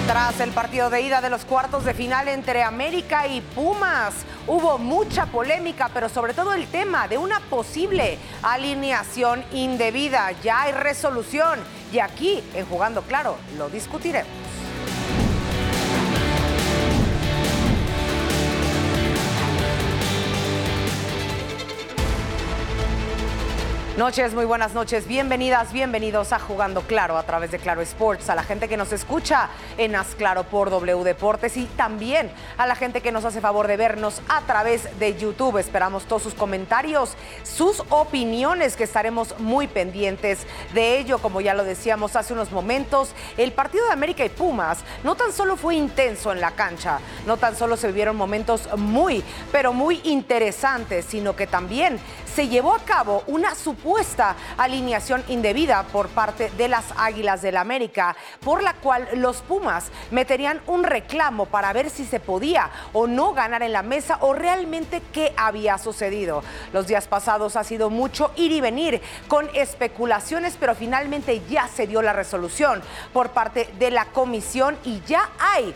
Tras el partido de ida de los cuartos de final entre América y Pumas, hubo mucha polémica, pero sobre todo el tema de una posible alineación indebida. Ya hay resolución y aquí, en Jugando Claro, lo discutiremos. Noches, muy buenas noches, bienvenidas, bienvenidos a Jugando Claro a través de Claro Sports, a la gente que nos escucha en Haz Claro por W Deportes y también a la gente que nos hace favor de vernos a través de YouTube. Esperamos todos sus comentarios, sus opiniones, que estaremos muy pendientes de ello. Como ya lo decíamos hace unos momentos, el partido de América y Pumas no tan solo fue intenso en la cancha, no tan solo se vivieron momentos muy, pero muy interesantes, sino que también se llevó a cabo una supuesta alineación indebida por parte de las Águilas del América, por la cual los Pumas meterían un reclamo para ver si se podía o no ganar en la mesa o realmente qué había sucedido. Los días pasados ha sido mucho ir y venir con especulaciones, pero finalmente ya se dio la resolución por parte de la comisión y ya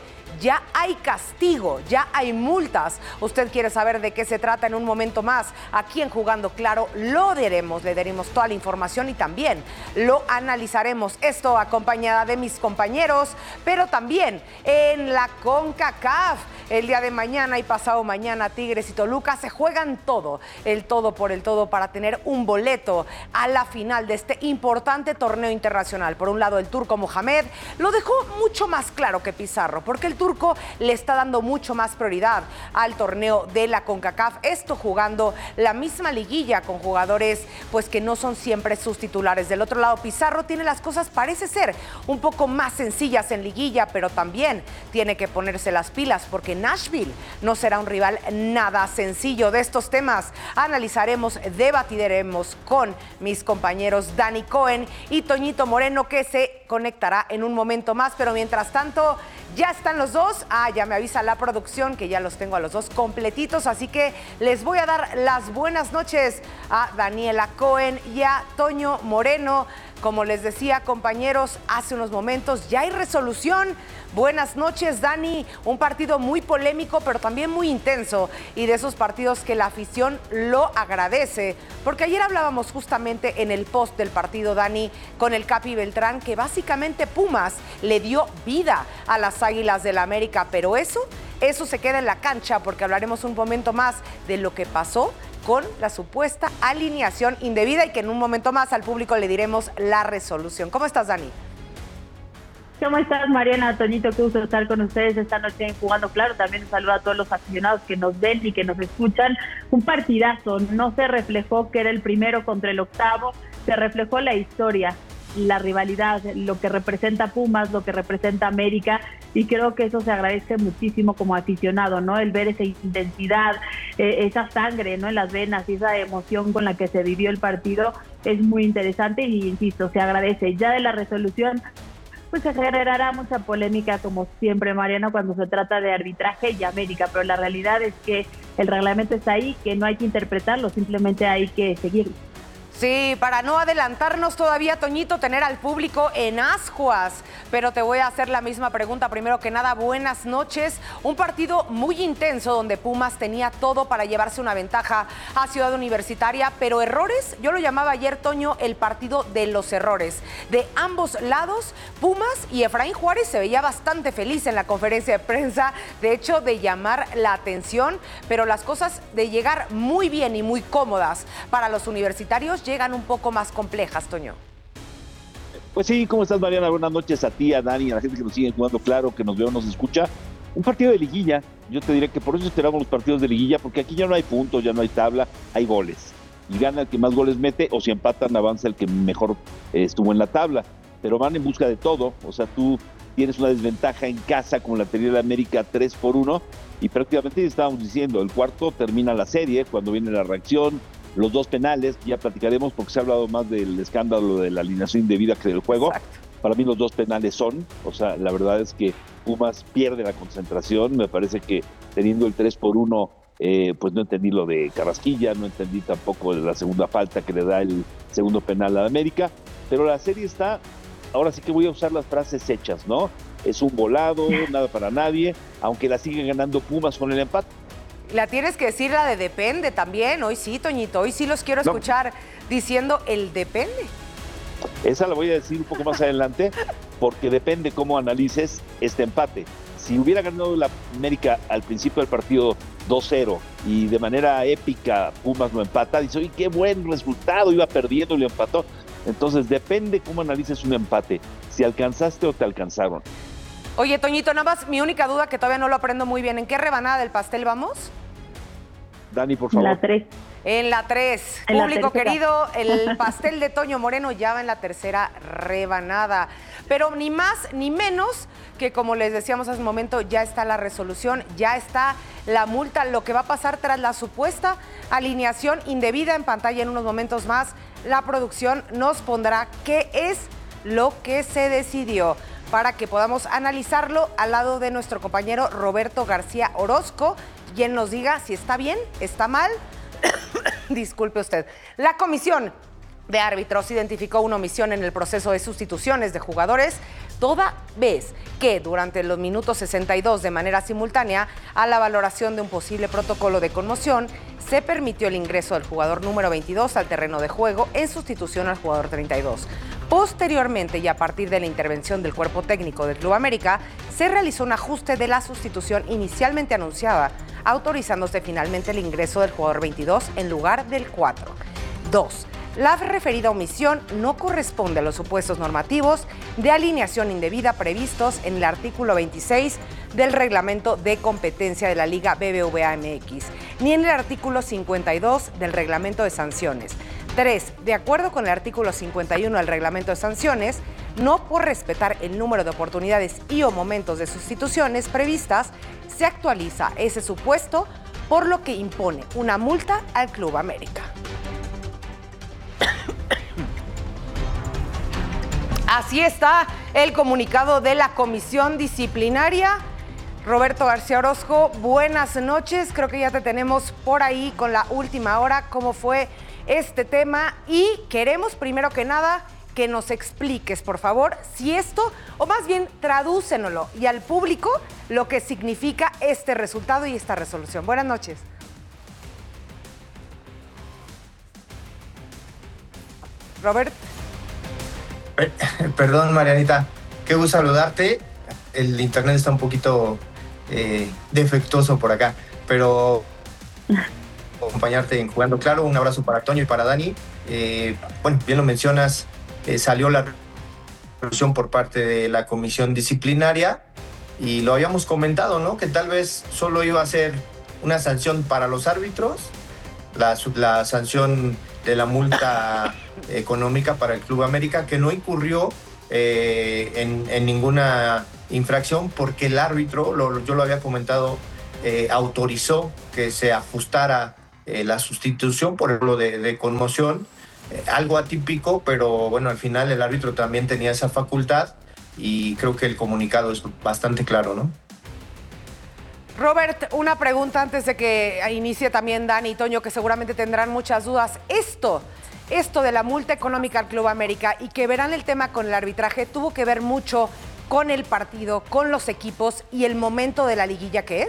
hay castigo, ya hay multas. Usted quiere saber de qué se trata en un momento más. Aquí en Jugando Claro le daremos toda la información y también lo analizaremos. Esto acompañada de mis compañeros, pero también en la CONCACAF. El día de mañana y pasado mañana, Tigres y Toluca se juegan todo, el todo por el todo, para tener un boleto a la final de este importante torneo internacional. Por un lado, el turco Mohamed lo dejó mucho más claro que Pizarro, porque el turco le está dando mucho más prioridad al torneo de la CONCACAF, esto jugando la misma liguilla con jugadores pues que no son siempre sus titulares. Del otro lado, Pizarro tiene las cosas, parece ser, un poco más sencillas en liguilla, pero también tiene que ponerse las pilas porque Nashville no será un rival nada sencillo. De estos temas analizaremos, debatiremos con mis compañeros Dani Cohen y Toñito Moreno, que se conectará en un momento más, pero mientras tanto ya están los dos. Ya me avisa la producción que ya los tengo a los dos completitos, así que les voy a dar las buenas noches a Daniela Cohen y a Toño Moreno. Como les decía, compañeros, hace unos momentos ya hay resolución. Buenas noches, Dani. Un partido muy polémico, pero también muy intenso, y de esos partidos que la afición lo agradece, porque ayer hablábamos justamente en el post del partido, Dani, con el Capi Beltrán, que básicamente Pumas le dio vida a las Águilas del América, pero eso se queda en la cancha, porque hablaremos un momento más de lo que pasó con la supuesta alineación indebida y que en un momento más al público le diremos la resolución. ¿Cómo estás, Dani? ¿Cómo estás, Mariana? Toñito, qué gusto estar con ustedes esta noche en Jugando Claro. También un saludo a todos los aficionados que nos ven y que nos escuchan. Un partidazo, no se reflejó que era el primero contra el octavo, se reflejó la historia, la rivalidad, lo que representa Pumas, lo que representa América, y creo que eso se agradece muchísimo como aficionado, ¿no? El ver esa intensidad, esa sangre, ¿no?, en las venas, y esa emoción con la que se vivió el partido es muy interesante y, insisto, se agradece. Ya de la resolución, pues se generará mucha polémica, como siempre, Mariano, cuando se trata de arbitraje y América, pero la realidad es que el reglamento está ahí, que no hay que interpretarlo, simplemente hay que seguirlo. Sí, para no adelantarnos todavía, Toñito, tener al público en ascuas, pero te voy a hacer la misma pregunta. Primero que nada, buenas noches. Un partido muy intenso donde Pumas tenía todo para llevarse una ventaja a Ciudad Universitaria, pero errores, yo lo llamaba ayer, Toño, el partido de los errores. De ambos lados, Pumas y Efraín Juárez se veía bastante feliz en la conferencia de prensa, de hecho, de llamar la atención, pero las cosas de llegar muy bien y muy cómodas para los universitarios llegan un poco más complejas, Toño. Pues sí, ¿cómo estás, Mariana? Buenas noches a ti, a Dani, a la gente que nos sigue Jugando Claro, que nos ve o nos escucha. Un partido de liguilla, yo te diré que por eso esperamos los partidos de liguilla, porque aquí ya no hay puntos, ya no hay tabla, hay goles. Y gana el que más goles mete, o si empatan, avanza el que mejor estuvo en la tabla. Pero van en busca de todo, o sea, tú tienes una desventaja en casa con la anterior de América 3-1, y prácticamente estábamos diciendo, el cuarto termina la serie, cuando viene la reacción, los dos penales, ya platicaremos porque se ha hablado más del escándalo de la alineación indebida que del juego. Exacto. Para mí los dos penales son, o sea, la verdad es que Pumas pierde la concentración, me parece que teniendo el 3-1, pues no entendí lo de Carrasquilla, no entendí tampoco la segunda falta que le da el segundo penal a América, pero la serie está ahora sí que voy a usar las frases hechas, ¿no? Es un volado, nada para nadie, aunque la siguen ganando Pumas con el empate. La tienes que decir la de depende también. Hoy sí, Toñito, hoy sí los quiero escuchar diciendo el depende. Esa la voy a decir un poco más adelante, porque depende cómo analices este empate. Si hubiera ganado la América al principio del partido 2-0 y de manera épica Pumas lo empata, dice, oye, qué buen resultado, iba perdiendo y lo empató. Entonces depende cómo analices un empate, si alcanzaste o te alcanzaron. Oye, Toñito, nada más mi única duda que todavía no lo aprendo muy bien, ¿en qué rebanada del pastel vamos? Dani, por favor. La 3. En la 3. En la Público tercera. querido, el pastel de Toño Moreno ya va en la tercera rebanada. Pero ni más ni menos que, como les decíamos hace un momento, ya está la resolución, ya está la multa, lo que va a pasar tras la supuesta alineación indebida. En pantalla en unos momentos más, la producción nos pondrá qué es lo que se decidió, para que podamos analizarlo al lado de nuestro compañero Roberto García Orozco, quien nos diga si está bien, está mal. Disculpe usted. La comisión de árbitros identificó una omisión en el proceso de sustituciones de jugadores, toda vez que durante los minutos 62, de manera simultánea a la valoración de un posible protocolo de conmoción, se permitió el ingreso del jugador número 22 al terreno de juego en sustitución al jugador 32. Posteriormente, y a partir de la intervención del cuerpo técnico del Club América, se realizó un ajuste de la sustitución inicialmente anunciada, autorizándose finalmente el ingreso del jugador 22 en lugar del 4. 2. La referida omisión no corresponde a los supuestos normativos de alineación indebida previstos en el artículo 26 del Reglamento de Competencia de la Liga BBVA MX, ni en el artículo 52 del Reglamento de Sanciones. 3. De acuerdo con el artículo 51 del Reglamento de Sanciones, no por respetar el número de oportunidades y o momentos de sustituciones previstas, se actualiza ese supuesto, por lo que impone una multa al Club América. Así está el comunicado de la comisión disciplinaria. Roberto García Orozco, buenas noches. Creo que ya te tenemos por ahí con la última hora, cómo fue este tema. Y queremos, primero que nada, que nos expliques, por favor, si esto, o más bien tradúcenoslo y al público lo que significa este resultado y esta resolución. Buenas noches. Robert. Perdón, Marianita, qué gusto saludarte. El internet está un poquito defectuoso por acá, pero acompañarte en Jugando Claro. Un abrazo para Toño y para Dani. Bueno, bien lo mencionas, salió la resolución por parte de la comisión disciplinaria y lo habíamos comentado, ¿no? Que tal vez solo iba a ser una sanción para los árbitros, la sanción de la multa económica para el Club América, que no incurrió en ninguna infracción porque el árbitro, yo lo había comentado, autorizó que se ajustara la sustitución por lo de conmoción, algo atípico, pero bueno, al final el árbitro también tenía esa facultad y creo que el comunicado es bastante claro, ¿no? Robert, una pregunta antes de que inicie también Dani y Toño, que seguramente tendrán muchas dudas. Esto de la multa económica al Club América y que verán el tema con el arbitraje, ¿tuvo que ver mucho con el partido, con los equipos y el momento de la liguilla que es?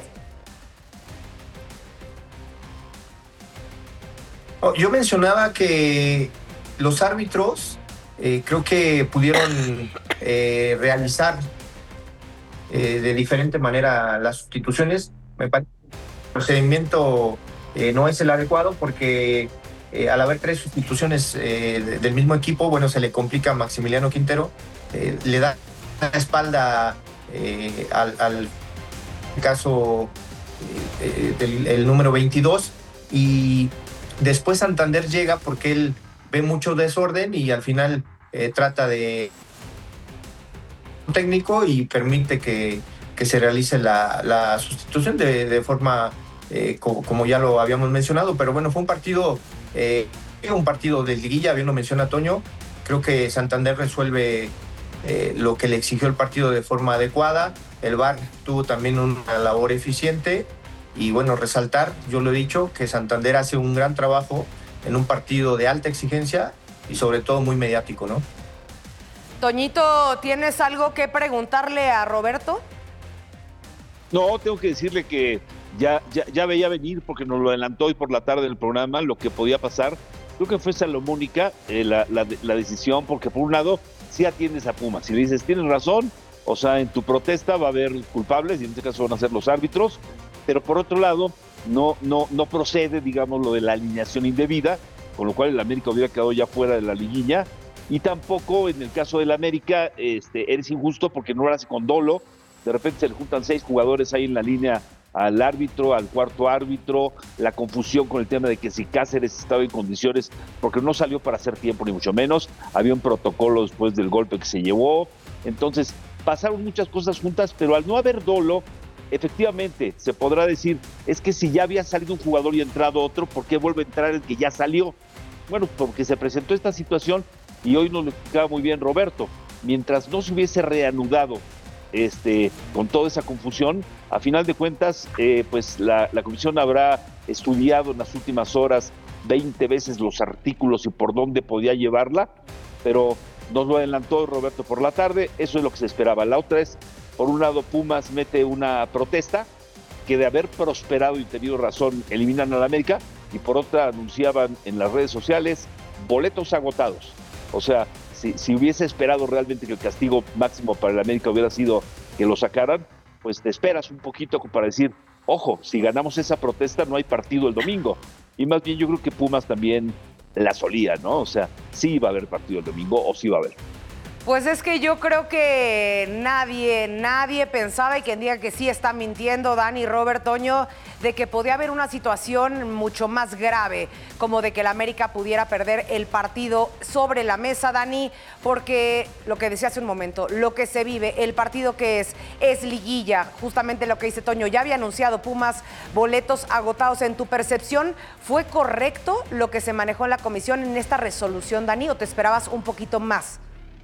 Yo mencionaba que los árbitros creo que pudieron realizar de diferente manera las sustituciones. Me parece que el procedimiento no es el adecuado porque al haber 3 sustituciones del mismo equipo, bueno, se le complica a Maximiliano Quintero, le da la espalda al caso del número 22 y después Santander llega porque él ve mucho desorden y al final trata de técnico y permite que se realice la sustitución de forma como ya lo habíamos mencionado, pero bueno, fue un partido de liguilla, bien lo menciona Toño. Creo que Santander resuelve lo que le exigió el partido de forma adecuada. El VAR tuvo también una labor eficiente y bueno, resaltar, yo lo he dicho, que Santander hace un gran trabajo en un partido de alta exigencia y sobre todo muy mediático, ¿no? Toñito, ¿tienes algo que preguntarle a Roberto? No, tengo que decirle que ya veía venir, porque nos lo adelantó hoy por la tarde en el programa, lo que podía pasar. Creo que fue salomónica la decisión, porque por un lado sí atiendes a Pumas. Si le dices, tienes razón, o sea, en tu protesta va a haber culpables, y en este caso van a ser los árbitros, pero por otro lado no procede, digamos, lo de la alineación indebida, con lo cual el América hubiera quedado ya fuera de la liguilla, y tampoco en el caso del América eres injusto porque no lo hace con dolo. De repente se le juntan 6 jugadores ahí en la línea al árbitro, al cuarto árbitro, la confusión con el tema de que si Cáceres estaba en condiciones, porque no salió para hacer tiempo ni mucho menos, había un protocolo después del golpe que se llevó, entonces pasaron muchas cosas juntas, pero al no haber dolo, efectivamente se podrá decir, es que si ya había salido un jugador y entrado otro, ¿por qué vuelve a entrar el que ya salió? Bueno, porque se presentó esta situación, y hoy nos lo explicaba muy bien Roberto, mientras no se hubiese reanudado con toda esa confusión, a final de cuentas, pues la comisión habrá estudiado en las últimas horas 20 veces los artículos y por dónde podía llevarla, pero nos lo adelantó Roberto por la tarde, eso es lo que se esperaba. La otra es, por un lado, Pumas mete una protesta, que de haber prosperado y tenido razón, eliminan al América, y por otra anunciaban en las redes sociales boletos agotados. O sea, si hubiese esperado realmente que el castigo máximo para el América hubiera sido que lo sacaran, pues te esperas un poquito para decir, ojo, si ganamos esa protesta no hay partido el domingo. Y más bien yo creo que Pumas también la solía, ¿no? O sea, sí va a haber partido el domingo o sí va a haber. Pues es que yo creo que nadie pensaba, y quien diga que sí está mintiendo, Dani, Robert, Toño, de que podía haber una situación mucho más grave, como de que el América pudiera perder el partido sobre la mesa, Dani, porque lo que decía hace un momento, lo que se vive, el partido que es liguilla, justamente lo que dice Toño, ya había anunciado Pumas boletos agotados. En tu percepción, ¿fue correcto lo que se manejó en la comisión en esta resolución, Dani, o te esperabas un poquito más?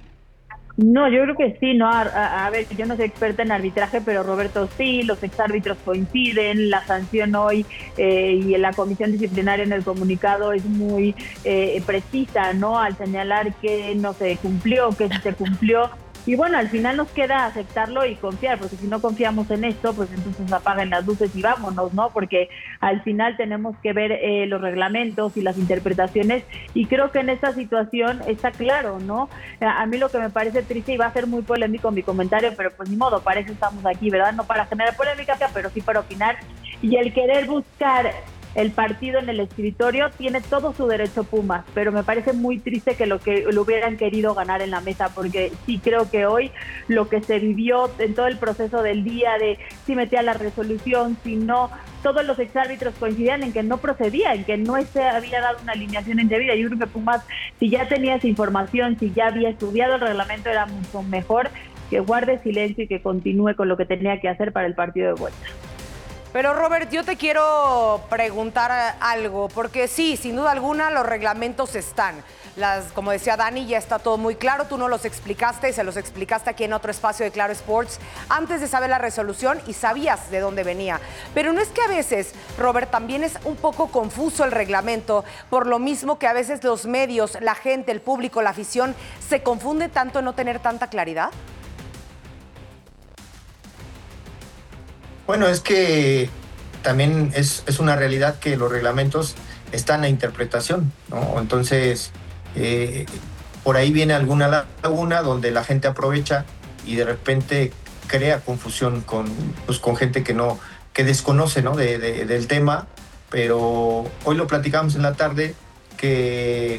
No, yo creo que sí, ¿no? A ver, yo no soy experta en arbitraje, pero Roberto sí, los exárbitros coinciden, la sanción hoy y la comisión disciplinaria en el comunicado es muy precisa, ¿no? Al señalar que no se cumplió, que sí se cumplió. Y bueno, al final nos queda aceptarlo y confiar, porque si no confiamos en esto, pues entonces apaguen las luces y vámonos, ¿no? Porque al final tenemos que ver los reglamentos y las interpretaciones, y creo que en esta situación está claro, ¿no? A mí lo que me parece triste, y va a ser muy polémico mi comentario, pero pues ni modo, para eso estamos aquí, ¿verdad? No para generar polémica, pero sí para opinar, y el querer buscar el partido en el escritorio, tiene todo su derecho Pumas, pero me parece muy triste que lo hubieran querido ganar en la mesa, porque sí creo que hoy lo que se vivió en todo el proceso del día, de si metía la resolución, si no, todos los exárbitros coincidían en que no procedía, en que no se había dado una alineación indebida. Yo creo que Pumas, si ya tenía esa información, si ya había estudiado el reglamento, era mucho mejor que guarde silencio y que continúe con lo que tenía que hacer para el partido de vuelta. Pero Robert, yo te quiero preguntar algo, porque sí, sin duda alguna los reglamentos están. Como decía Dani, ya está todo muy claro, tú no los explicaste y se los explicaste aquí en otro espacio de Claro Sports antes de saber la resolución y sabías de dónde venía. Pero no es que a veces, Robert, también es un poco confuso el reglamento, por lo mismo que a veces los medios, la gente, el público, la afición, se confunde tanto en no tener tanta claridad. Bueno, es que también es una realidad que los reglamentos están a interpretación, ¿no? Entonces, por ahí viene alguna laguna donde la gente aprovecha y de repente crea confusión con gente que desconoce, ¿no? del tema, pero hoy lo platicamos en la tarde que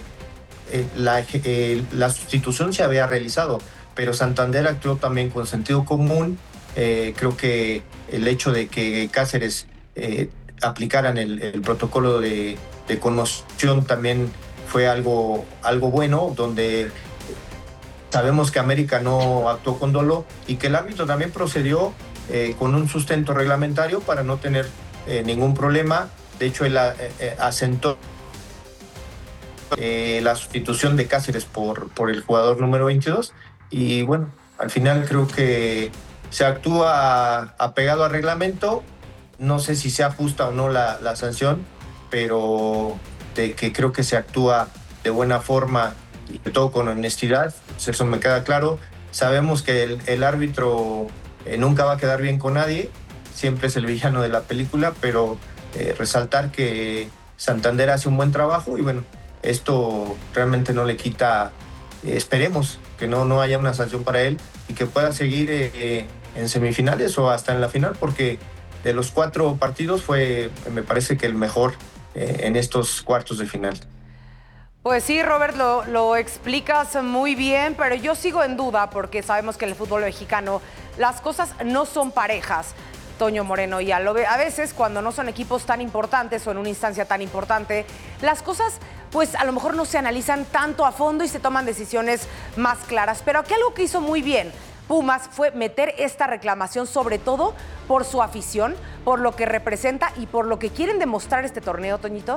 la sustitución se había realizado, pero Santander actuó también con sentido común. Creo que el hecho de que Cáceres aplicaran el protocolo de conmoción también fue algo bueno, donde sabemos que América no actuó con dolo y que el árbitro también procedió con un sustento reglamentario para no tener ningún problema. De hecho, él asentó la sustitución de Cáceres por el jugador número 22 y bueno, al final creo que se actúa apegado al reglamento. No sé si sea justa o no la sanción, pero de que creo que se actúa de buena forma y todo con honestidad, eso me queda claro. Sabemos que el árbitro nunca va a quedar bien con nadie, siempre es el villano de la película, pero resaltar que Santander hace un buen trabajo y bueno, esto realmente no le quita, esperemos que no haya una sanción para él y que pueda seguir en semifinales o hasta en la final, porque de los 4 partidos me parece que el mejor en estos cuartos de final. Pues sí, Robert, lo explicas muy bien, pero yo sigo en duda porque sabemos que en el fútbol mexicano las cosas no son parejas, Toño Moreno, y a veces cuando no son equipos tan importantes o en una instancia tan importante, las cosas pues a lo mejor no se analizan tanto a fondo y se toman decisiones más claras. Pero aquí algo que hizo muy bien Pumas fue meter esta reclamación, sobre todo por su afición, por lo que representa y por lo que quieren demostrar este torneo, Toñito.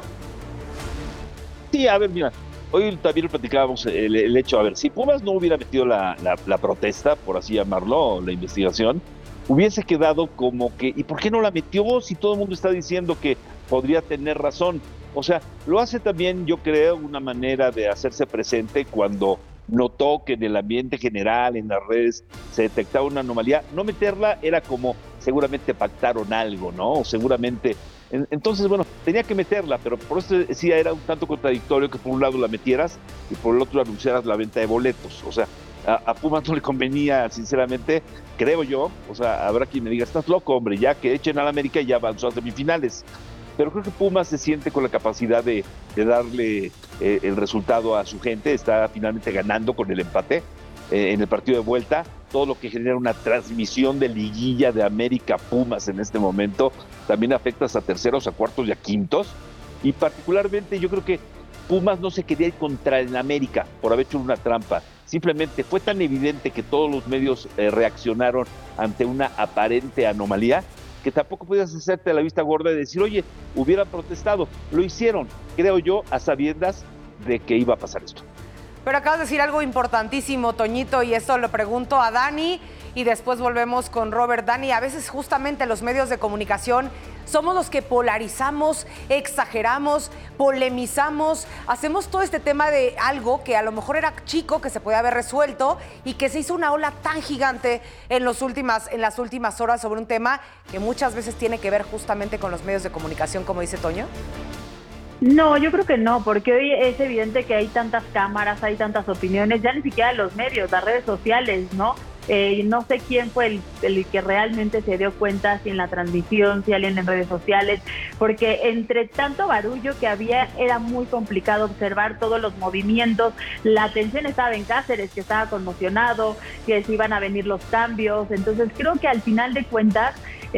Sí, a ver, mira, hoy también platicábamos el hecho, a ver, si Pumas no hubiera metido la protesta, por así llamarlo, la investigación, hubiese quedado como que, ¿y por qué no la metió si todo el mundo está diciendo que podría tener razón? O sea, lo hace también, yo creo, una manera de hacerse presente cuando notó que en el ambiente general, en las redes, se detectaba una anomalía. No meterla era como, seguramente pactaron algo, ¿no? O seguramente... Entonces, bueno, tenía que meterla, pero por eso decía, era un tanto contradictorio que por un lado la metieras y por el otro anunciaras la venta de boletos. O sea, a Pumas no le convenía, sinceramente, creo yo. O sea, habrá quien me diga, estás loco, hombre, ya que echen a la América y ya avanzó a semifinales. Pero creo que Pumas se siente con la capacidad de darle el resultado a su gente. Está finalmente ganando con el empate en el partido de vuelta. Todo lo que genera una transmisión de liguilla de América Pumas en este momento también afecta a terceros, a cuartos y a quintos. Y particularmente yo creo que Pumas no se quería ir contra el América por haber hecho una trampa. Simplemente fue tan evidente que todos los medios reaccionaron ante una aparente anomalía que tampoco podías hacerte la vista gorda y decir, oye, hubieran protestado. Lo hicieron, creo yo, a sabiendas de que iba a pasar esto. Pero acabas de decir algo importantísimo, Toñito, y esto lo pregunto a Dani y después volvemos con Robert. Dani, a veces justamente los medios de comunicación somos los que polarizamos, exageramos, polemizamos, hacemos todo este tema de algo que a lo mejor era chico, que se podía haber resuelto y que se hizo una ola tan gigante en las últimas horas sobre un tema que muchas veces tiene que ver justamente con los medios de comunicación, como dice Toño. No, yo creo que no, porque hoy es evidente que hay tantas cámaras, hay tantas opiniones, ya ni siquiera los medios, las redes sociales, ¿no? No sé quién fue el que realmente se dio cuenta, si en la transmisión, si alguien en redes sociales, porque entre tanto barullo que había era muy complicado observar todos los movimientos. La atención estaba en Cáceres, que estaba conmocionado, que se iban a venir los cambios. Entonces creo que al final de cuentas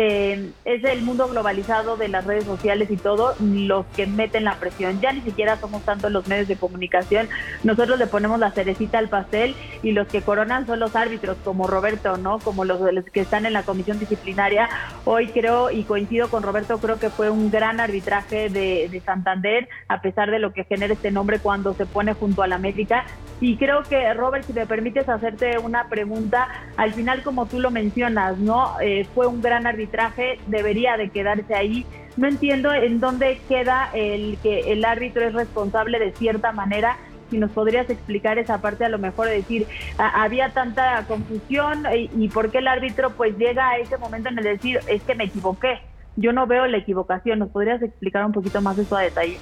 es el mundo globalizado de las redes sociales y todo los que meten la presión. Ya ni siquiera somos tanto los medios de comunicación, nosotros le ponemos la cerecita al pastel y los que coronan son los árbitros, como Roberto, ¿no? Como los que están en la comisión disciplinaria. Hoy creo, y coincido con Roberto, creo que fue un gran arbitraje de Santander, a pesar de lo que genera este nombre cuando se pone junto a la América. Y creo que, Robert, si me permites hacerte una pregunta, al final, como tú lo mencionas, ¿no? Fue un gran arbitraje, debería de quedarse ahí. No entiendo en dónde queda el que el árbitro es responsable de cierta manera. Si nos podrías explicar esa parte, a lo mejor de decir, había tanta confusión y por qué el árbitro pues llega a ese momento en el decir, es que me equivoqué. Yo no veo la equivocación. ¿Nos podrías explicar un poquito más eso a detalle?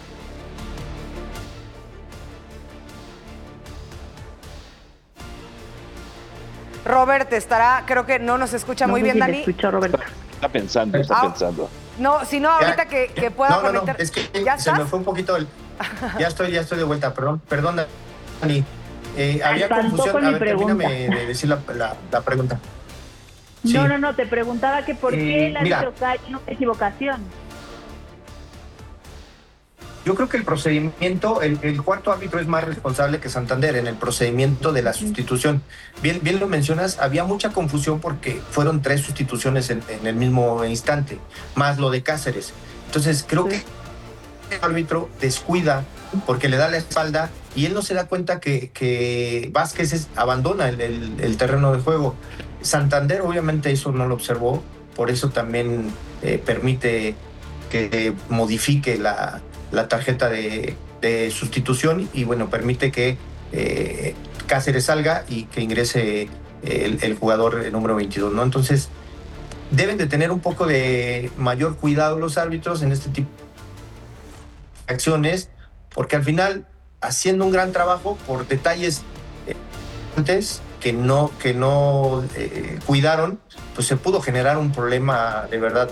Robert creo que no nos escucha muy bien, Dani. Escucho, Robert. Está pensando. No, si no, ahorita que pueda conectar. No, es que ¿Ya se estás? me fue un poquito Ya estoy de vuelta, perdón, Dani. Había confusión, a ver, termíname de decir la pregunta. Sí. No, te preguntaba que por qué el árbitro cae en una equivocación. Yo creo que el procedimiento, el cuarto árbitro es más responsable que Santander en el procedimiento de la sustitución. Bien lo mencionas, había mucha confusión porque fueron 3 sustituciones en el mismo instante, más lo de Cáceres. Entonces creo que el árbitro descuida porque le da la espalda y él no se da cuenta que Vázquez abandona el terreno de juego. Santander obviamente eso no lo observó, por eso también permite que modifique la tarjeta de sustitución y bueno, permite que Cáceres salga y que ingrese el jugador número 22, ¿no? Entonces, deben de tener un poco de mayor cuidado los árbitros en este tipo de acciones, porque al final, haciendo un gran trabajo por detalles antes que no cuidaron, pues se pudo generar un problema de verdad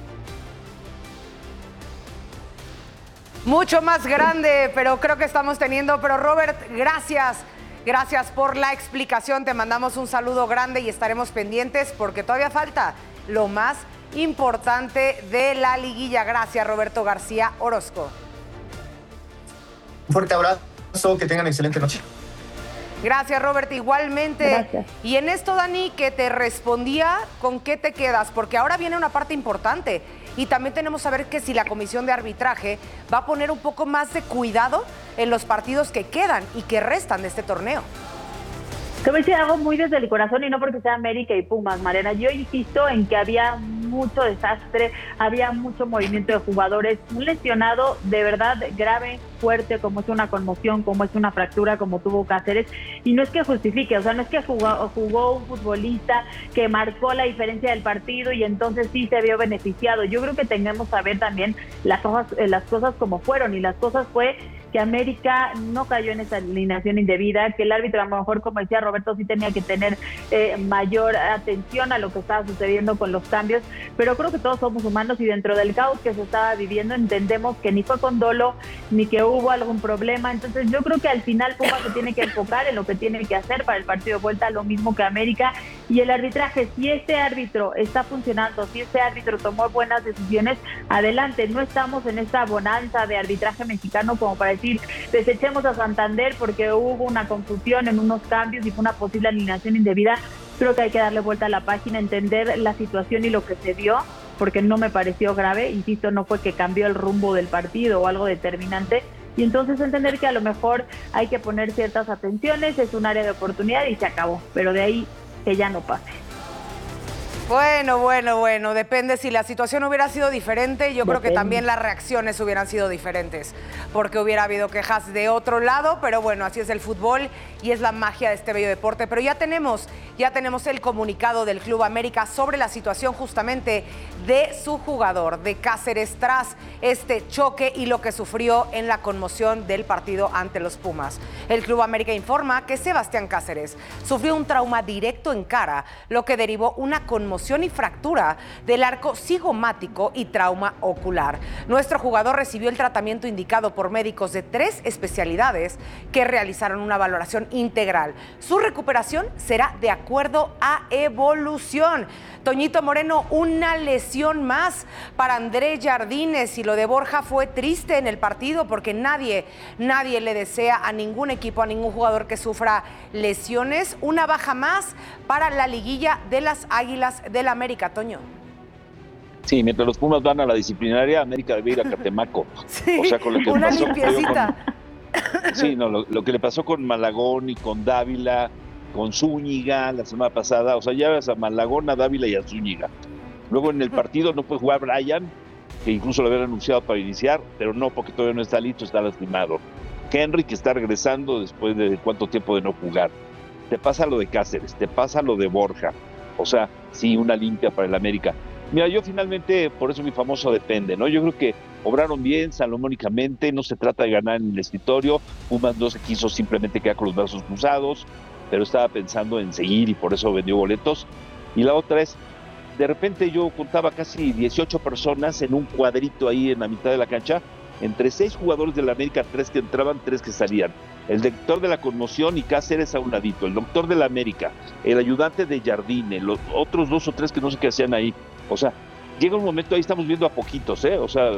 mucho más grande, pero creo que estamos teniendo. Pero Robert, gracias por la explicación, te mandamos un saludo grande y estaremos pendientes porque todavía falta lo más importante de la liguilla. Gracias, Roberto García Orozco. Un fuerte abrazo, que tengan excelente noche. Gracias, Robert, igualmente. Gracias. Y en esto, Dani, que te respondía, ¿con qué te quedas? Porque ahora viene una parte importante y también tenemos que saber que si la comisión de arbitraje va a poner un poco más de cuidado en los partidos que quedan y que restan de este torneo. Te voy a decir algo muy desde el corazón y no porque sea América y Pumas, Mariana. Yo insisto en que había mucho desastre, había mucho movimiento de jugadores, un lesionado de verdad grave, fuerte, como es una conmoción, como es una fractura, como tuvo Cáceres, y no es que justifique, o sea, no es que jugó un futbolista que marcó la diferencia del partido y entonces sí se vio beneficiado. Yo creo que tenemos que saber también las cosas como fueron, y las cosas fue que América no cayó en esa alineación indebida, que el árbitro, a lo mejor, como decía Roberto, sí tenía que tener mayor atención a lo que estaba sucediendo con los cambios, pero creo que todos somos humanos y dentro del caos que se estaba viviendo entendemos que ni fue con dolo, ni que hubo algún problema. Entonces yo creo que al final Pumas se tiene que enfocar en lo que tiene que hacer para el partido de vuelta, lo mismo que América, y el arbitraje, si este árbitro está funcionando, si este árbitro tomó buenas decisiones, adelante. No estamos en esta bonanza de arbitraje mexicano como para decir, desechemos a Santander porque hubo una confusión en unos cambios y fue una posible alineación indebida. Creo que hay que darle vuelta a la página, entender la situación y lo que se dio, porque no me pareció grave, insisto, no fue que cambió el rumbo del partido o algo determinante, y entonces entender que a lo mejor hay que poner ciertas atenciones, es un área de oportunidad y se acabó, pero de ahí que ya no pase. Bueno, depende. Si la situación hubiera sido diferente, yo creo que también las reacciones hubieran sido diferentes, porque hubiera habido quejas de otro lado, pero bueno, así es el fútbol y es la magia de este bello deporte. Pero ya tenemos el comunicado del Club América sobre la situación justamente de su jugador, de Cáceres, tras este choque y lo que sufrió en la conmoción del partido ante los Pumas. El Club América informa que Sebastián Cáceres sufrió un trauma directo en cara, lo que derivó una conmoción y fractura del arco cigomático y trauma ocular. Nuestro jugador recibió el tratamiento indicado por médicos de 3 especialidades que realizaron una valoración integral. Su recuperación será de acuerdo a evolución. Toñito Moreno, una lesión más para Andrés Jardines, y lo de Borja fue triste en el partido porque nadie le desea a ningún equipo, a ningún jugador que sufra lesiones. Una baja más para la liguilla de las Águilas del América, Toño. Sí, mientras los Pumas van a la disciplinaria, América debe ir a Catemaco. Sí, o sea, con lo que una pasó, limpiecita. Sí, no, lo que le pasó con Malagón y con Dávila, con Zúñiga la semana pasada, o sea, ya ves a Malagón, a Dávila y a Zúñiga. Luego en el partido no puede jugar Brian, que incluso lo habían anunciado para iniciar, pero no, porque todavía no está listo, está lastimado. Henry, que está regresando después de cuánto tiempo de no jugar. Te pasa lo de Cáceres, te pasa lo de Borja. O sea, sí, una limpia para el América. Mira, yo finalmente, por eso mi famoso depende, ¿no? Yo creo que obraron bien, salomónicamente, no se trata de ganar en el escritorio. Pumas no se quiso simplemente quedar con los brazos cruzados, pero estaba pensando en seguir y por eso vendió boletos. Y la otra es, de repente yo contaba casi 18 personas en un cuadrito ahí en la mitad de la cancha, entre 6 jugadores de la América, 3 que entraban, 3 que salían. El doctor de la conmoción y Cáceres a un ladito, el doctor de la América, el ayudante de Jardine, los otros 2 o 3 que no sé qué hacían ahí. O sea, llega un momento, ahí estamos viendo a poquitos, o sea,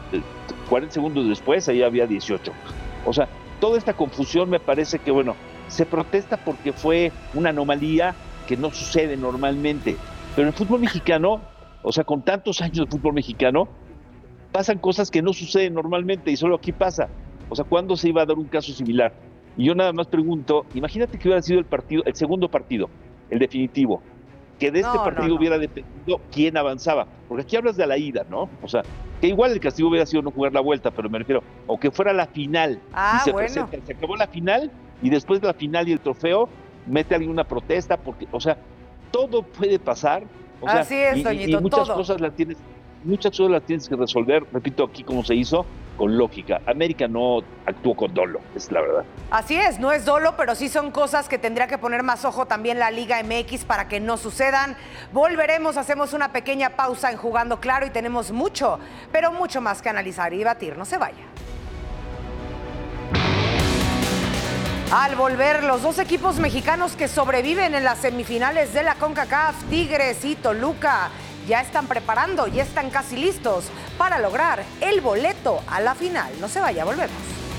40 segundos después ahí había 18. O sea, toda esta confusión me parece que, bueno, se protesta porque fue una anomalía que no sucede normalmente. Pero en el fútbol mexicano, o sea, con tantos años de fútbol mexicano, pasan cosas que no suceden normalmente y solo aquí pasa. O sea, ¿cuándo se iba a dar un caso similar? Y yo nada más pregunto, imagínate que hubiera sido el segundo partido, el definitivo, que de este partido hubiera dependido quién avanzaba. Porque aquí hablas de la ida, ¿no? O sea, que igual el castigo hubiera sido no jugar la vuelta, pero me refiero, o que fuera la final. Ah, y se bueno. presenta, se acabó la final y después de la final y el trofeo, mete alguna protesta, porque, o sea, todo puede pasar. O sea, así es, Toñito, y muchas todo. cosas las tienes que resolver, repito, aquí como se hizo, con lógica. América no actuó con dolo, es la verdad. Así es, no es dolo, pero sí son cosas que tendría que poner más ojo también la Liga MX para que no sucedan. Volveremos, hacemos una pequeña pausa en Jugando Claro y tenemos mucho, pero mucho más que analizar y debatir. No se vaya. Al volver, los dos equipos mexicanos que sobreviven en las semifinales de la CONCACAF, Tigres y Toluca, ya están preparando, ya están casi listos para lograr el boleto a la final. No se vaya, volvemos.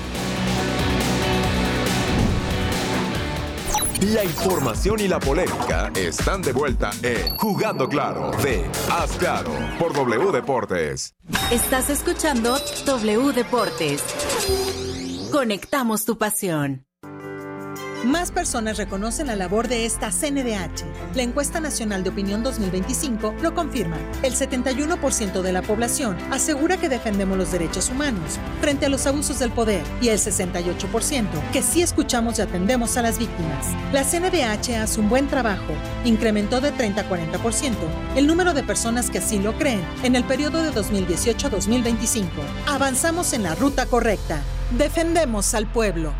La información y la polémica están de vuelta en Jugando Claro de Haz Claro por W Deportes. Estás escuchando W Deportes. Conectamos tu pasión. Más personas reconocen la labor de esta CNDH. La encuesta nacional de opinión 2025 lo confirma. El 71% de la población asegura que defendemos los derechos humanos frente a los abusos del poder y el 68% que sí escuchamos y atendemos a las víctimas. La CNDH hace un buen trabajo. Incrementó de 30 a 40% el número de personas que así lo creen en el periodo de 2018 a 2025. Avanzamos en la ruta correcta. Defendemos al pueblo.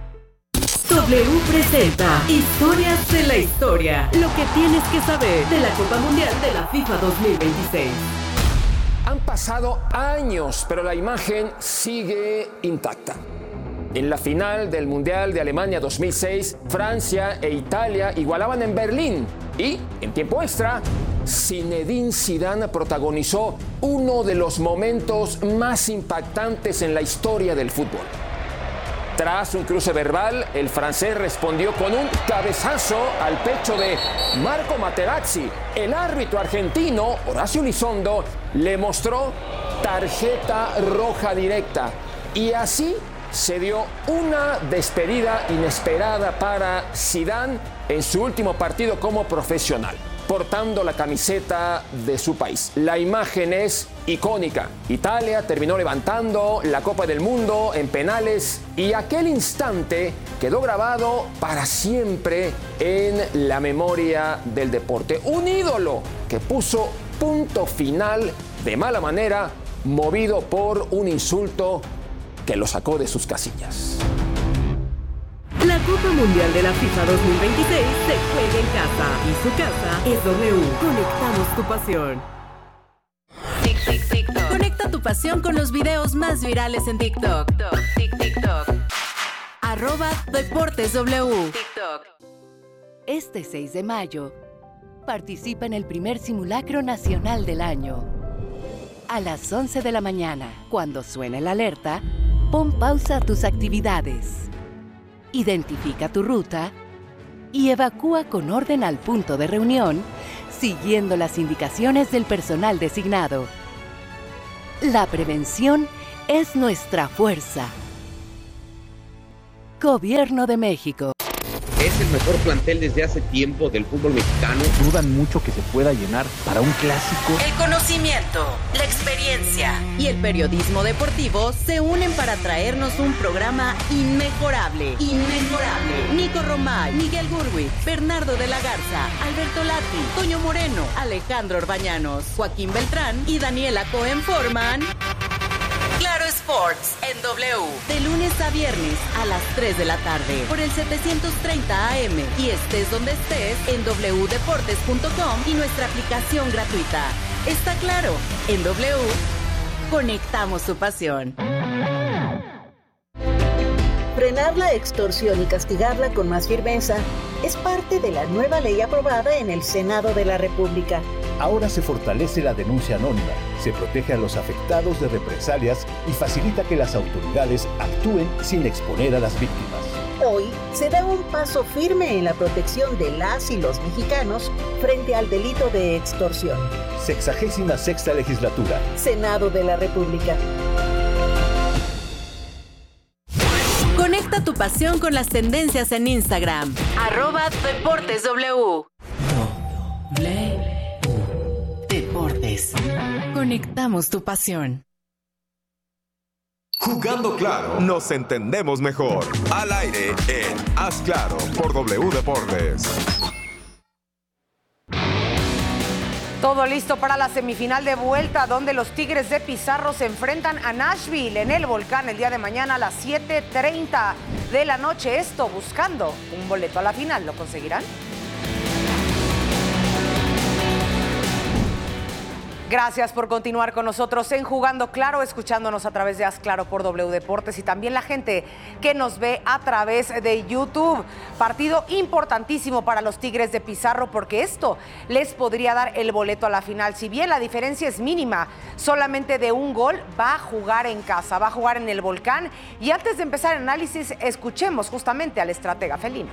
W presenta Historias de la Historia. Lo que tienes que saber de la Copa Mundial de la FIFA 2026. Han pasado años, pero la imagen sigue intacta. En la final del Mundial de Alemania 2006, Francia e Italia igualaban en Berlín. Y, en tiempo extra, Zinedine Zidane protagonizó uno de los momentos más impactantes en la historia del fútbol. Tras un cruce verbal, el francés respondió con un cabezazo al pecho de Marco Materazzi. El árbitro argentino, Horacio Elizondo, le mostró tarjeta roja directa. Y así se dio una despedida inesperada para Zidane en su último partido como profesional, portando la camiseta de su país. La imagen es icónica. Italia terminó levantando la Copa del Mundo en penales y aquel instante quedó grabado para siempre en la memoria del deporte. Un ídolo que puso punto final de mala manera, movido por un insulto que lo sacó de sus casillas. La Copa Mundial de la FIFA 2026 se juega en casa y su casa es W. Conectamos tu pasión. Conecta tu pasión con los videos más virales en TikTok. @DeportesW. Este 6 de mayo, participa en el primer simulacro nacional del año. A las 11 de la mañana, cuando suene la alerta, pon pausa a tus actividades. Identifica tu ruta y evacúa con orden al punto de reunión, siguiendo las indicaciones del personal designado. La prevención es nuestra fuerza. Gobierno de México. Es el mejor plantel desde hace tiempo del fútbol mexicano. Dudan mucho que se pueda llenar para un clásico. El conocimiento, la experiencia y el periodismo deportivo se unen para traernos un programa inmejorable. Nico Romay, Miguel Gurwitz, Bernardo de la Garza, Alberto Lati, Toño Moreno, Alejandro Orbañanos, Joaquín Beltrán y Daniela Cohen forman Claro Sports en W. De lunes a viernes a las 3 de la tarde por el 730 AM y estés donde estés en wdeportes.com y nuestra aplicación gratuita. Está claro, en W conectamos su pasión. Frenar la extorsión y castigarla con más firmeza es parte de la nueva ley aprobada en el Senado de la República. Ahora se fortalece la denuncia anónima, se protege a los afectados de represalias y facilita que las autoridades actúen sin exponer a las víctimas. Hoy se da un paso firme en la protección de las y los mexicanos frente al delito de extorsión. 66ª Legislatura. Senado de la República. Conecta tu pasión con las tendencias en Instagram. @DeportesW. Deportes. Conectamos tu pasión. Jugando Claro, nos entendemos mejor. Al aire en Haz Claro por W Deportes. Todo listo para la semifinal de vuelta, donde los Tigres de Pizarro se enfrentan a Nashville en el Volcán el día de mañana a las 7:30 de la noche. Esto buscando un boleto a la final. ¿Lo conseguirán? Gracias por continuar con nosotros en Jugando Claro, escuchándonos a través de Haz Claro por W Deportes y también la gente que nos ve a través de YouTube. Partido importantísimo para los Tigres de Pizarro porque esto les podría dar el boleto a la final. Si bien la diferencia es mínima, solamente de un gol, va a jugar en casa, va a jugar en el Volcán. Y antes de empezar el análisis, escuchemos justamente al estratega felino.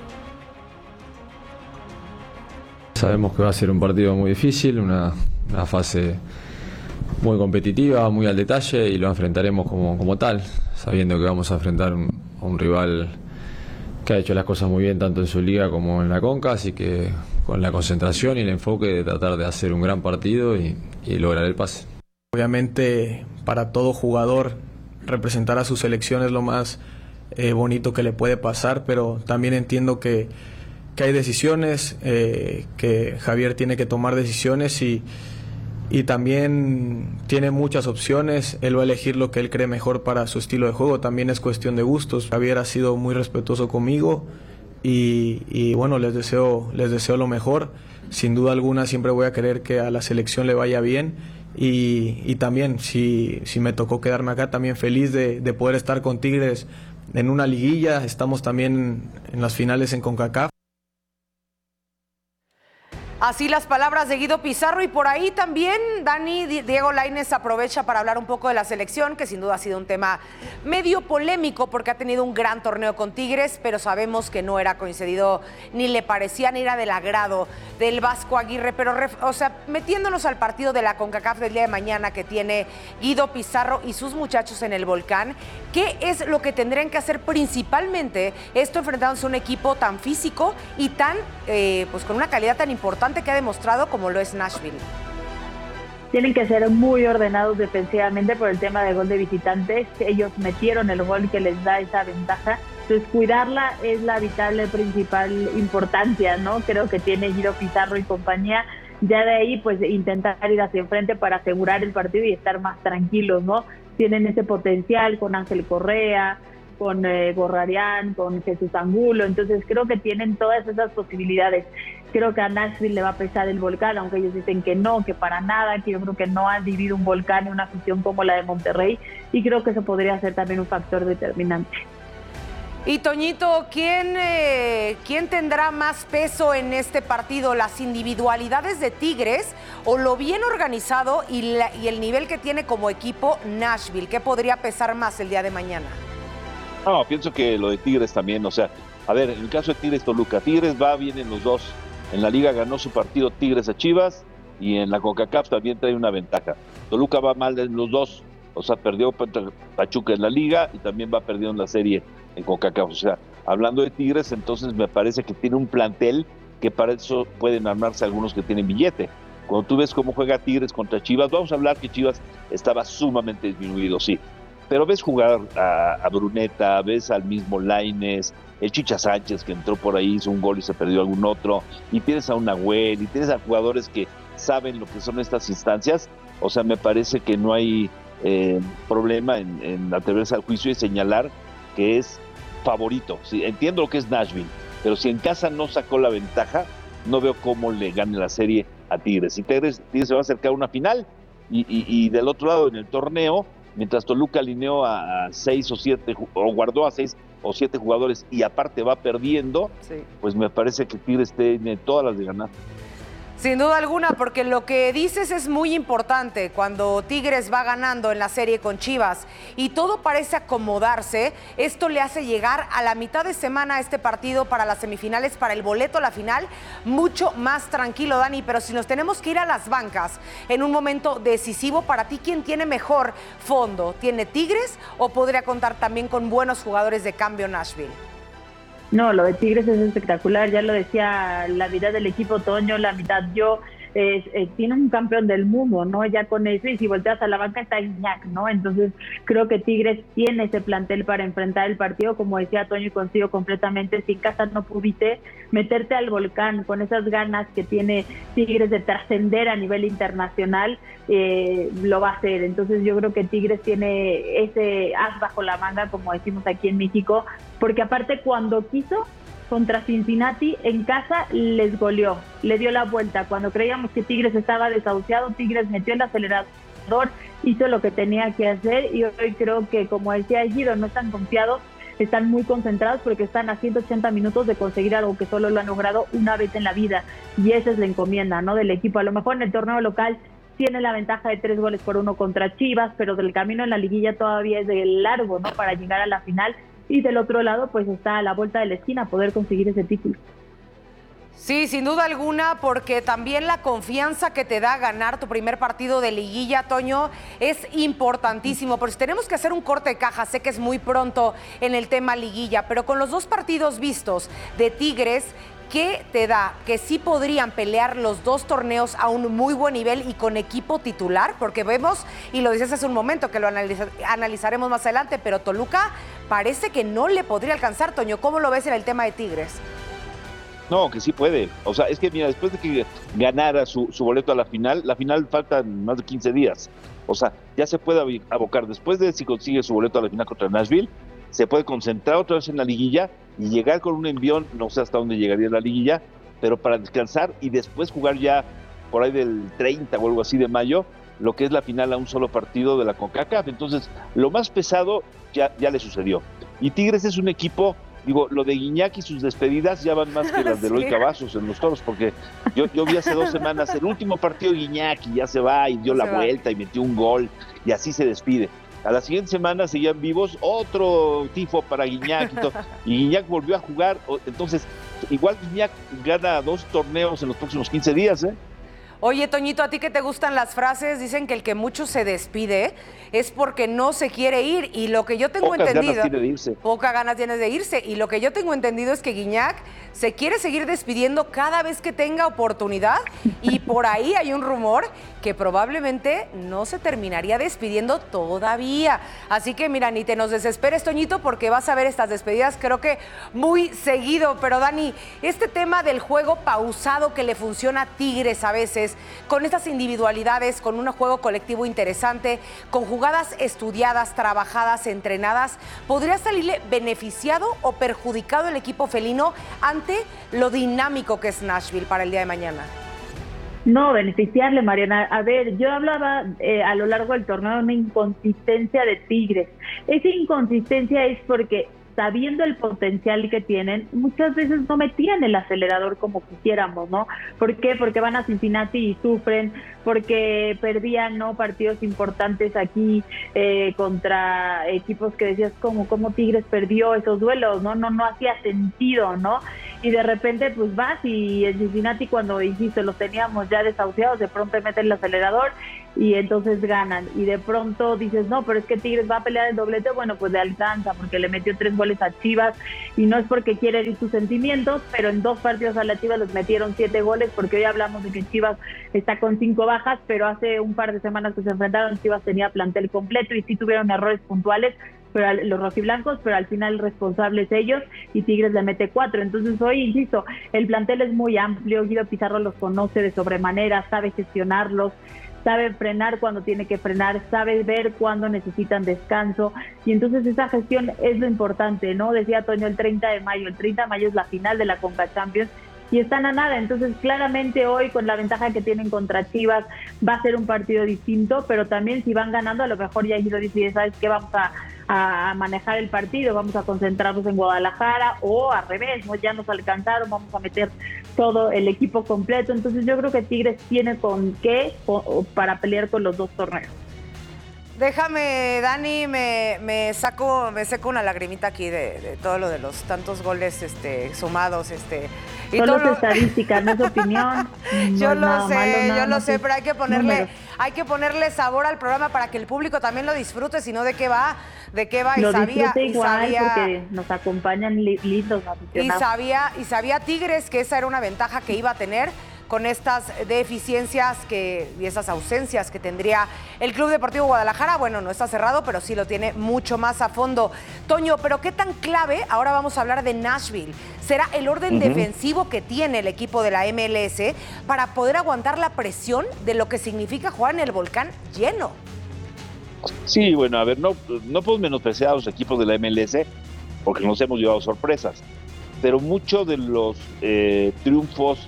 Sabemos que va a ser un partido muy difícil, una fase muy competitiva, muy al detalle y lo enfrentaremos como tal, sabiendo que vamos a enfrentar a un rival que ha hecho las cosas muy bien tanto en su liga como en la Conca, así que con la concentración y el enfoque de tratar de hacer un gran partido y lograr el pase. Obviamente para todo jugador representar a su selección es lo más bonito que le puede pasar, pero también entiendo que hay decisiones, que Javier tiene que tomar decisiones y también tiene muchas opciones. Él va a elegir lo que él cree mejor para su estilo de juego. También es cuestión de gustos. Javier ha sido muy respetuoso conmigo y bueno, les deseo lo mejor. Sin duda alguna siempre voy a querer que a la selección le vaya bien y también si me tocó quedarme acá, también feliz de poder estar con Tigres en una liguilla. Estamos también en las finales en CONCACAF. Así las palabras de Guido Pizarro y por ahí también, Dani, Diego Lainez aprovecha para hablar un poco de la selección, que sin duda ha sido un tema medio polémico porque ha tenido un gran torneo con Tigres, pero sabemos que no era coincidido, ni le parecía ni era del agrado del Vasco Aguirre, pero metiéndonos al partido de la CONCACAF del día de mañana que tiene Guido Pizarro y sus muchachos en el Volcán, ¿qué es lo que tendrían que hacer principalmente esto enfrentándose a un equipo tan físico y tan, con una calidad tan importante que ha demostrado como lo es Nashville? Tienen que ser muy ordenados defensivamente por el tema del gol de visitantes. Ellos metieron el gol que les da esa ventaja. Entonces, cuidarla es la vital, principal importancia, ¿no? Creo que tiene Guido Pizarro y compañía. Ya de ahí, pues, intentar ir hacia enfrente para asegurar el partido y estar más tranquilos, ¿no? Tienen ese potencial con Ángel Correa, con Gorrarián, con Jesús Angulo. Entonces, creo que tienen todas esas posibilidades. Creo que a Nashville le va a pesar el Volcán, aunque ellos dicen que no, que para nada, que yo creo que no han vivido un Volcán en una afición como la de Monterrey, y creo que eso podría ser también un factor determinante. Y Toñito, ¿quién tendrá más peso en este partido? ¿Las individualidades de Tigres o lo bien organizado y el nivel que tiene como equipo Nashville? ¿Qué podría pesar más el día de mañana? No, pienso que lo de Tigres también, a ver, en el caso de Tigres-Toluca, Tigres va bien en los dos. En la liga ganó su partido Tigres a Chivas y en la CONCACAF también trae una ventaja. Toluca va mal en los dos, perdió contra Pachuca en la liga y también va perdiendo en la serie en CONCACAF. Hablando de Tigres, entonces me parece que tiene un plantel que para eso pueden armarse algunos que tienen billete. Cuando tú ves cómo juega Tigres contra Chivas, vamos a hablar que Chivas estaba sumamente disminuido, sí. Pero ves jugar a Bruneta, ves al mismo Lainez, el Chicha Sánchez que entró por ahí, hizo un gol y se perdió algún otro, y tienes a un Nahuel, y tienes a jugadores que saben lo que son estas instancias. Me parece que no hay problema en atreverse al juicio y señalar que es favorito. Sí, entiendo lo que es Nashville, pero si en casa no sacó la ventaja, no veo cómo le gane la serie a Tigres. Y Tigres se va a acercar a una final, y del otro lado en el torneo, mientras Toluca alineó a 6 o 7, o guardó a 6 o 7 jugadores y aparte va perdiendo, sí, pues me parece que Tigres tiene todas las de ganar. Sin duda alguna, porque lo que dices es muy importante. Cuando Tigres va ganando en la serie con Chivas y todo parece acomodarse, esto le hace llegar a la mitad de semana a este partido para las semifinales, para el boleto a la final, mucho más tranquilo, Dani. Pero si nos tenemos que ir a las bancas en un momento decisivo, para ti, ¿quién tiene mejor fondo? ¿Tiene Tigres o podría contar también con buenos jugadores de cambio Nashville? No, lo de Tigres es espectacular, ya lo decía, la mitad del equipo Toño, la mitad yo. tiene un campeón del mundo, ¿no? Ya con eso, y si volteas a la banca está Gignac, ¿no? Entonces creo que Tigres tiene ese plantel para enfrentar el partido, como decía Toño, y consigo completamente, si en casa no pudiste meterte al volcán con esas ganas que tiene Tigres de trascender a nivel internacional, lo va a hacer. Entonces yo creo que Tigres tiene ese as bajo la manga, como decimos aquí en México, porque aparte cuando quiso contra Cincinnati en casa les goleó, le dio la vuelta. Cuando creíamos que Tigres estaba desahuciado, Tigres metió el acelerador, hizo lo que tenía que hacer, y hoy creo que, como decía Giro, no están confiados, están muy concentrados porque están a 180 minutos de conseguir algo que solo lo han logrado una vez en la vida, y esa es la encomienda, ¿no?, del equipo. A lo mejor en el torneo local tiene la ventaja de 3-1 contra Chivas, pero del camino en la liguilla todavía es de largo, ¿no?, para llegar a la final. Y del otro lado, pues está a la vuelta de la esquina poder conseguir ese título. Sí, sin duda alguna, porque también la confianza que te da ganar tu primer partido de liguilla, Toño, es importantísimo. Pero si tenemos que hacer un corte de caja, sé que es muy pronto en el tema liguilla, pero con los 2 partidos vistos de Tigres, ¿qué te da? ¿Que sí podrían pelear los 2 torneos a un muy buen nivel y con equipo titular? Porque vemos, y lo dices hace un momento, que lo analizaremos más adelante, pero Toluca parece que no le podría alcanzar, Toño. ¿Cómo lo ves en el tema de Tigres? No, que sí puede. O sea, es que mira, después de que ganara su boleto a la final faltan más de 15 días. O sea, ya se puede abocar. Después de si consigue su boleto a la final contra Nashville, se puede concentrar otra vez en la liguilla y llegar con un envión, no sé hasta dónde llegaría la liguilla, pero para descansar y después jugar ya por ahí del 30 o algo así de mayo, lo que es la final a un solo partido de la CONCACAF. Entonces, lo más pesado ya le sucedió. Y Tigres es un equipo, digo, lo de Gignac y sus despedidas ya van más que las de Eloy Cavazos en los Toros, porque yo vi hace 2 semanas el último partido de Gignac y ya se va y dio la vuelta y metió un gol y así se despide. A la siguiente semana seguían vivos, otro tifo para Gignac y Gignac volvió a jugar. Entonces, igual Gignac gana 2 torneos en los próximos 15 días, ¿eh? Oye, Toñito, ¿a ti que te gustan las frases? Dicen que el que mucho se despide es porque no se quiere ir, y lo que yo tengo entendido... Ganas tiene de irse. Pocas ganas tiene de irse, y lo que yo tengo entendido es que Gignac se quiere seguir despidiendo cada vez que tenga oportunidad, y por ahí hay un rumor que probablemente no se terminaría despidiendo todavía. Así que mira, ni te nos desesperes, Toñito, porque vas a ver estas despedidas creo que muy seguido. Pero Dani, este tema del juego pausado que le funciona a Tigres a veces, con estas individualidades, con un juego colectivo interesante, con jugadas estudiadas, trabajadas, entrenadas, ¿podría salirle beneficiado o perjudicado el equipo felino ante lo dinámico que es Nashville para el día de mañana? No, beneficiarle, Mariana. A ver, yo hablaba a lo largo del torneo de una inconsistencia de Tigres. Esa inconsistencia es porque, sabiendo el potencial que tienen, muchas veces no metían el acelerador como quisiéramos, ¿no? ¿Por qué? Porque van a Cincinnati y sufren, porque perdían, ¿no?, partidos importantes aquí contra equipos que decías cómo Tigres perdió esos duelos, ¿no? No hacía sentido, ¿no? Y de repente pues vas y en Cincinnati, cuando insisto, los teníamos ya desahuciados, de pronto meten el acelerador y entonces ganan. Y de pronto dices, no, pero es que Tigres va a pelear el doblete. Bueno, pues le alcanza porque le metió 3 goles a Chivas, y no es porque quiere herir sus sentimientos, pero en 2 partidos a la Chivas les metieron 7 goles, porque hoy hablamos de que Chivas está con 5 bajas, pero hace un par de semanas que se enfrentaron, Chivas tenía plantel completo y sí tuvieron errores puntuales, pero los rojiblancos, pero al final responsables ellos, y Tigres le mete 4. Entonces hoy, insisto, el plantel es muy amplio, Guido Pizarro los conoce de sobremanera, sabe gestionarlos, sabe frenar cuando tiene que frenar, sabe ver cuándo necesitan descanso, y entonces esa gestión es lo importante, ¿no? Decía Toño, el 30 de mayo es la final de la Conca Champions, y están a nada. Entonces claramente hoy, con la ventaja que tienen contra Chivas, va a ser un partido distinto, pero también si van ganando, a lo mejor ya Giro dice, ¿sabes qué? Vamos a manejar el partido, vamos a concentrarnos en Guadalajara, o al revés, ¿no? Ya nos alcanzaron, vamos a meter todo el equipo completo. Entonces yo creo que Tigres tiene con qué para pelear con los 2 torneos. Déjame, Dani, me seco una lagrimita aquí de todo lo de los tantos goles sumados. Y solo es estadística, no es opinión. Yo lo sé, pero hay que ponerle sabor al programa para que el público también lo disfrute, si no, ¿de qué va? Lo disfrute igual, porque nos acompañan lindos aficionados. Y sabía Tigres que esa era una ventaja que iba a tener. con estas deficiencias y esas ausencias que tendría el Club Deportivo Guadalajara. Bueno, no está cerrado, pero sí lo tiene mucho más a fondo. Toño, ¿pero qué tan clave? Ahora vamos a hablar de Nashville. ¿Será el orden defensivo que tiene el equipo de la MLS para poder aguantar la presión de lo que significa jugar en el Volcán lleno? Sí, bueno, a ver, no podemos menospreciar a los equipos de la MLS porque nos hemos llevado sorpresas, pero muchos de los triunfos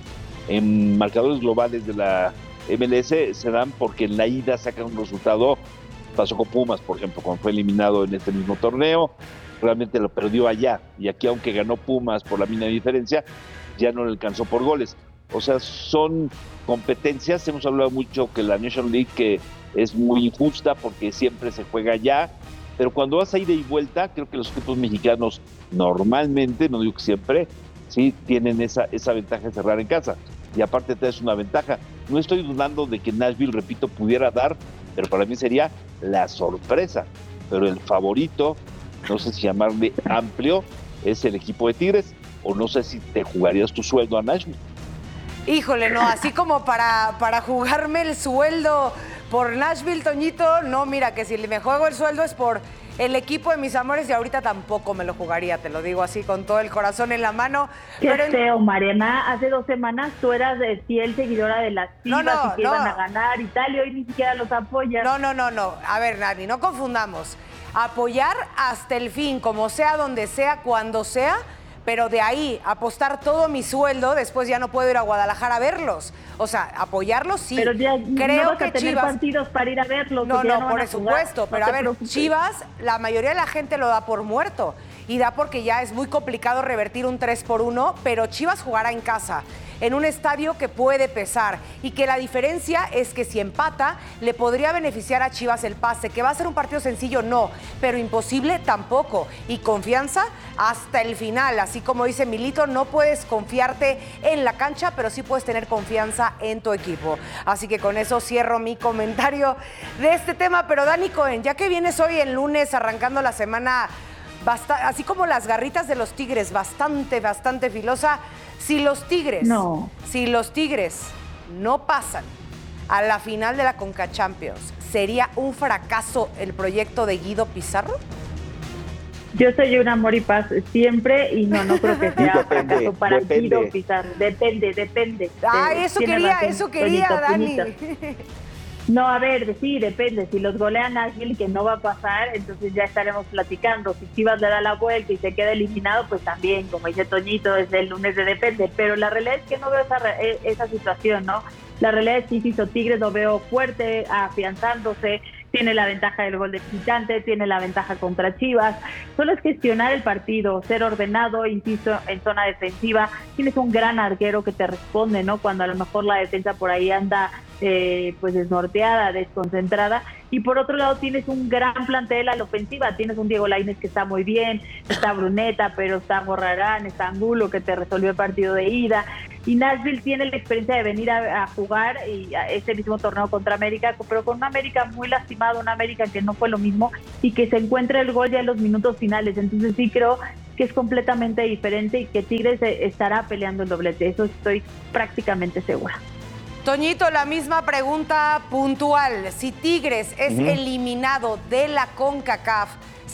en marcadores globales de la MLS se dan porque en la ida sacan un resultado. Pasó con Pumas, por ejemplo, cuando fue eliminado en este mismo torneo, realmente lo perdió allá, y aquí aunque ganó Pumas por la mínima diferencia, ya no le alcanzó por goles. O sea, son competencias. Hemos hablado mucho que la National League que es muy injusta porque siempre se juega allá, pero cuando vas a ida y vuelta, creo que los equipos mexicanos normalmente, no digo que siempre, sí tienen esa ventaja de cerrar en casa, y aparte te das una ventaja. No estoy dudando de que Nashville, repito, pudiera dar, pero para mí sería la sorpresa, pero el favorito, no sé si llamarle amplio, es el equipo de Tigres, o no sé si te jugarías tu sueldo a Nashville. Híjole, no, así como para jugarme el sueldo por Nashville, Toñito, no, mira, que si me juego el sueldo es por el equipo de mis amores, y ahorita tampoco me lo jugaría, te lo digo así con todo el corazón en la mano. Qué feo, Mariana. Hace 2 semanas tú eras fiel seguidora de las Chivas y que iban a ganar y tal, y hoy ni siquiera los apoyas. No. A ver, Nani, no confundamos. Apoyar hasta el fin, como sea, donde sea, cuando sea, pero de ahí apostar todo mi sueldo, después ya no puedo ir a Guadalajara a verlos. O sea, apoyarlos sí. Pero ya creo no vas que a tener Chivas partidos para ir a verlos. No, por supuesto. Pero a ver, Chivas, la mayoría de la gente lo da por muerto. Y da porque ya es muy complicado revertir un 3-1, pero Chivas jugará en casa, en un estadio que puede pesar, y que la diferencia es que si empata, le podría beneficiar a Chivas el pase. Que va a ser un partido sencillo, no, pero imposible tampoco. Y confianza hasta el final. Así como dice Milito, no puedes confiarte en la cancha, pero sí puedes tener confianza en tu equipo. Así que con eso cierro mi comentario de este tema. Pero Dani Cohen, ya que vienes hoy el lunes arrancando la semana, así como las garritas de los Tigres, bastante filosa. Si los Tigres no pasan a la final de la Conca Champions, ¿sería un fracaso el proyecto de Guido Pizarro? Yo soy un amor y paz siempre, y no creo que sea fracaso para Guido Pizarro. Depende. Eso quería, Dani. No, a ver, sí, depende. Si los golean a Nashville, que no va a pasar, entonces ya estaremos platicando. Si Chivas le da la vuelta y se queda eliminado, pues también, como dice Toñito, es el lunes de depende. Pero la realidad es que no veo esa situación, ¿no? La realidad es que insisto, Tigres lo veo fuerte, afianzándose, tiene la ventaja del gol de visitante, tiene la ventaja contra Chivas. Solo es gestionar el partido, ser ordenado, insisto, en zona defensiva. Tienes un gran arquero que te responde, ¿no? Cuando a lo mejor la defensa por ahí anda pues desnorteada, desconcentrada. Y por otro lado tienes un gran plantel a la ofensiva. Tienes un Diego Lainez que está muy bien, está Bruneta, pero está Gorrarán, está Angulo que te resolvió el partido de ida. Y Nashville tiene la experiencia de venir a jugar y a ese mismo torneo contra América, pero con una América muy lastimada, una América que no fue lo mismo, y que se encuentra el gol ya en los minutos finales. Entonces sí creo que es completamente diferente y que Tigres estará peleando el doblete. Eso estoy prácticamente segura. Toñito, la misma pregunta puntual. Si Tigres es eliminado de la CONCACAF,